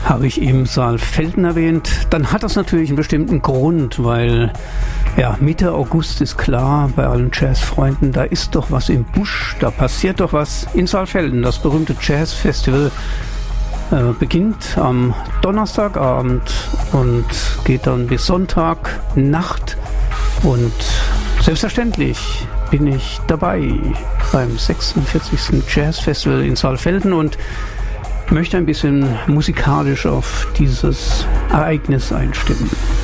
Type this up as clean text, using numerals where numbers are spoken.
Habe ich eben Saalfelden erwähnt, dann hat das natürlich einen bestimmten Grund, weil ja, Mitte August ist klar, bei allen Jazzfreunden, da ist doch was im Busch, da passiert doch was in Saalfelden. Das berühmte Jazzfestival beginnt am Donnerstagabend und geht dann bis Sonntagnacht und selbstverständlich bin ich dabei beim 46. Jazzfestival in Saalfelden und möchte ein bisschen musikalisch auf dieses Ereignis einstimmen.